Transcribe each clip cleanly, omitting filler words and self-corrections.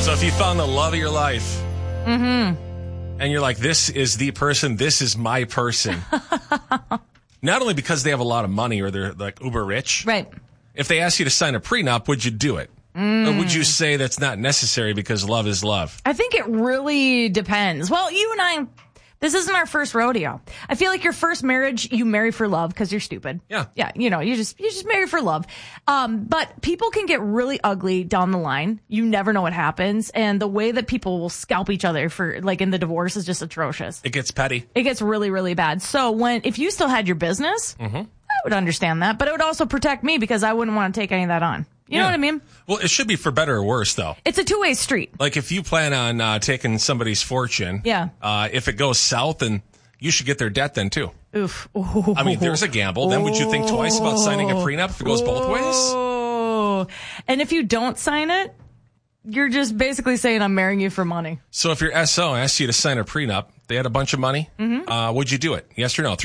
So if you found the love of your life, and you're like, this is the person, this is my person. Not only because they have a lot of money or they're like uber rich. Right. If they asked you to sign a prenup, would you do it? Or would you say that's not necessary because love is love? I think it really depends. Well, you and I, this isn't our first rodeo. I feel like your first marriage, you marry for love because you're stupid. Yeah. Yeah. You just marry for love. But people can get really ugly down the line. You never know what happens. And the way that people will scalp each other for like in the divorce is just atrocious. It gets petty. It gets really, really bad. So if you still had your business, I would understand that, but it would also protect me because I wouldn't want to take any of that on. You know what I mean? Well, it should be for better or worse, though. It's a two-way street. Like, if you plan on taking somebody's fortune, if it goes south, then you should get their debt then, too. Oof. I mean, there's a gamble. Then would you think twice about signing a prenup if it goes both ways? Oh. And if you don't sign it, you're just basically saying I'm marrying you for money. So if your SO asked you to sign a prenup, they had a bunch of money, would you do it? Yes or no?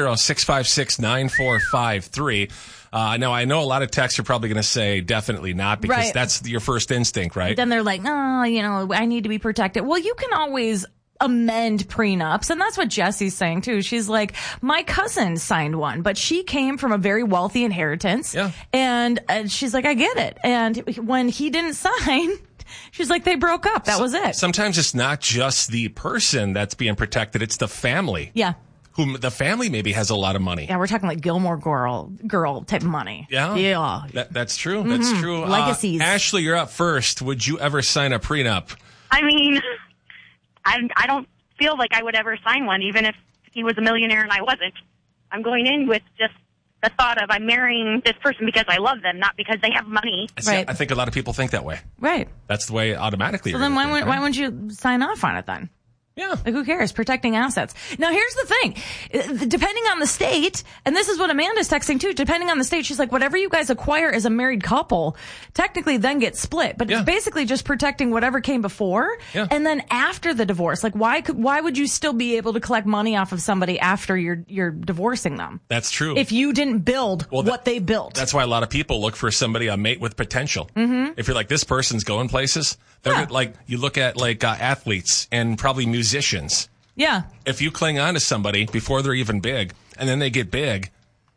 320-656-9453. Now, I know a lot of texts are probably going to say definitely not because that's your first instinct, right? Then they're like, I need to be protected. Well, you can always amend prenups. And that's what Jesse's saying, too. She's like, my cousin signed one, but she came from a very wealthy inheritance. Yeah. And she's like, I get it. And when he didn't sign... She's like, they broke up. That was it. Sometimes it's not just the person that's being protected. It's the family. Yeah. Whom the family maybe has a lot of money. Yeah, we're talking like Gilmore Girl type of money. Yeah? Yeah. That's true. That's true. Legacies. Ashley, you're up first. Would you ever sign a prenup? I mean, I don't feel like I would ever sign one, even if he was a millionaire and I wasn't. I'm going in with just the thought of I'm marrying this person because I love them, not because they have money. Right. I think a lot of people think that way. Right. That's the way automatically. So then why wouldn't you sign off on it then? Yeah. Like, who cares? Protecting assets. Now, here's the thing. Depending on the state, and this is what Amanda's texting too, depending on the state, she's like, whatever you guys acquire as a married couple, technically then gets split. But it's basically just protecting whatever came before. Yeah. And then after the divorce, like, why would you still be able to collect money off of somebody after you're divorcing them? That's true. If you didn't build what they built. That's why a lot of people look for somebody, a mate with potential. Mm-hmm. If you're like, this person's going places, they're like, you look at like athletes and probably musicians. Yeah. If you cling on to somebody before they're even big and then they get big,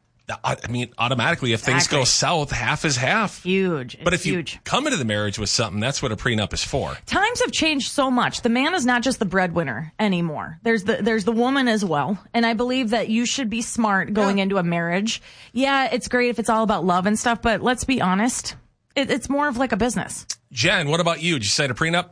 I mean, automatically, if things go south, half is half. Huge. But if you come into the marriage with something, that's what a prenup is for. Times have changed so much. The man is not just the breadwinner anymore. There's the woman as well. And I believe that you should be smart going into a marriage. Yeah, it's great if it's all about love and stuff, but let's be honest. It's more of like a business. Jen, what about you? Did you sign a prenup?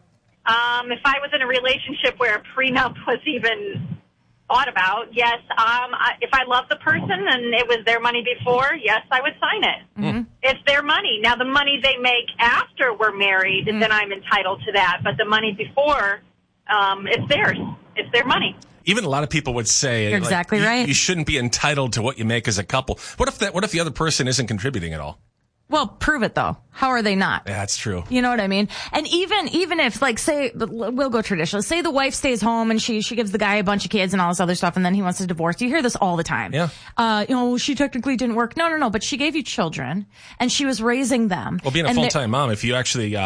If I was in a relationship where a prenup was even thought about, yes. If I love the person and it was their money before, yes, I would sign it. Mm-hmm. It's their money. Now, the money they make after we're married, then I'm entitled to that. But the money before, it's theirs. It's their money. Even a lot of people would say, you're exactly right. You shouldn't be entitled to what you make as a couple. What if the other person isn't contributing at all? Well, prove it though. How are they not? Yeah, that's true. You know what I mean? And even if, like, say, we'll go traditional. Say the wife stays home and she gives the guy a bunch of kids and all this other stuff, and then he wants to divorce. You hear this all the time. Yeah. She technically didn't work. No. But she gave you children and she was raising them. Well, being a full-time mom, if you actually,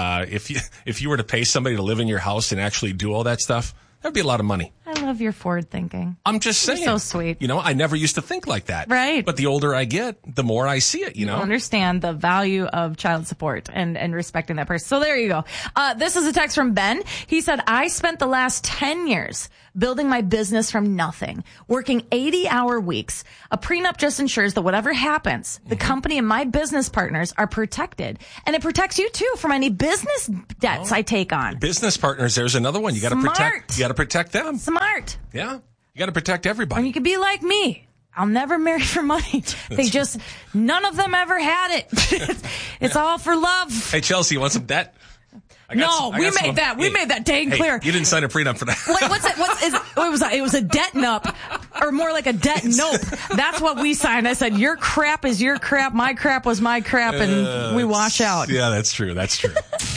if you were to pay somebody to live in your house and actually do all that stuff, that'd be a lot of money. I love your forward thinking. I'm just saying. You're so sweet. You know, I never used to think like that. Right. But the older I get, the more I see it, you know. You understand the value of child support and respecting that person. So there you go. This is a text from Ben. He said, I spent the last 10 years building my business from nothing, working 80-hour weeks. A prenup just ensures that whatever happens, the company and my business partners are protected. And it protects you too from any business debts I take on. Business partners, there's another one. You got to protect them. Smart. Yeah. You got to protect everybody. And you can be like me. I'll never marry for money. None of them ever had it. It's all for love. Hey, Chelsea, you want some debt? We made that dang clear. You didn't sign a prenup for that. It was a debt nup, or more like a debt nope. That's what we signed. I said, your crap is your crap. My crap was my crap, and we wash out. Yeah, that's true. That's true.